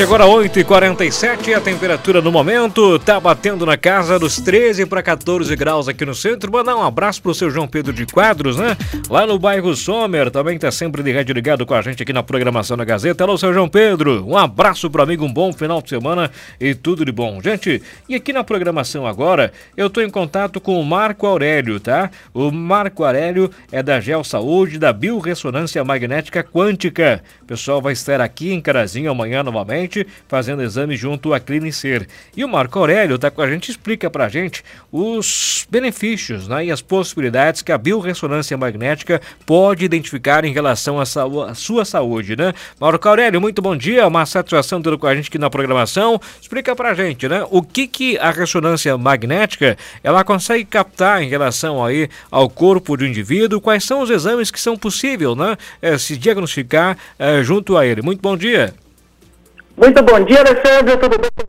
gente, agora 8h47, a temperatura no momento tá batendo na casa dos 13 para 14 graus aqui no centro. Mandar um abraço pro seu João Pedro de Quadros, né? Lá no bairro Sommer, também tá sempre de rádio ligado com a gente aqui na programação da Gazeta. Alô, seu João Pedro, um abraço pro amigo, um bom final de semana e tudo de bom. Gente, e aqui na programação agora, eu tô em contato com o Marco Aurélio, tá? O Marco Aurélio é da Gel Saúde, da Biorressonância Magnética Quântica. O pessoal vai estar aqui em Carazinho amanhã novamente, fazendo exame junto à Clinicer. E o Marco Aurélio tá com a gente, explica pra gente os benefícios, né, e as possibilidades que a biorressonância magnética pode identificar em relação à sua saúde, né? Marco Aurélio, muito bom dia, uma satisfação ter com a gente aqui na programação. Explica pra gente, né, o que a ressonância magnética ela consegue captar em relação aí ao corpo do indivíduo, quais são os exames que são possíveis, né, se diagnosticar junto a ele. Muito bom dia. Muito bom dia, Alessandro, tudo bem com